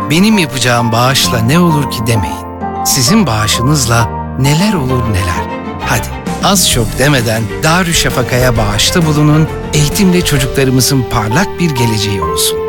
Benim yapacağım bağışla ne olur ki demeyin. Sizin bağışınızla neler olur neler. Hadi az çok demeden Darüşşafaka'ya bağışta bulunun, eğitimle çocuklarımızın parlak bir geleceği olsun.